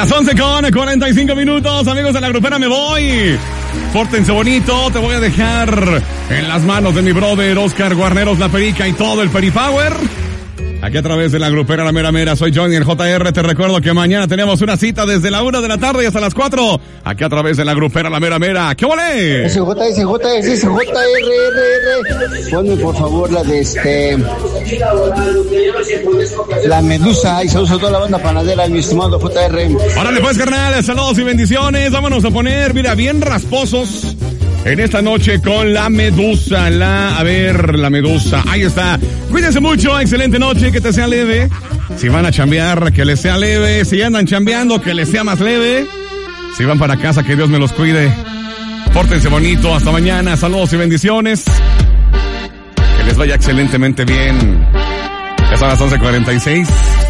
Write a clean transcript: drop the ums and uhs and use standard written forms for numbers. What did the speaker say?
Las 11:45, amigos de la grupera, me voy. Pórtense bonito, te voy a dejar en las manos de mi brother Oscar Guarneros, la Perica y todo el Peripower. Aquí a través de la grupera La Mera Mera, soy Johnny el JR, te recuerdo que mañana tenemos una cita desde la 1 de la tarde y hasta las 4, aquí a través de la grupera La Mera Mera. ¿Qué volé? SJR. Ponme por favor la de La Medusa y saludos a toda la banda panadera, mi estimado JR. Órale pues, carnal, saludos y bendiciones. Vámonos a poner, mira, bien rasposos en esta noche con La Medusa. La Medusa, ahí está. Cuídense mucho, excelente noche, que te sea leve. Si van a chambear, que les sea leve. Si andan chambeando, que les sea más leve. Si van para casa, que Dios me los cuide. Pórtense bonito, hasta mañana, saludos y bendiciones. Que les vaya excelentemente bien. Ya son las 11:46.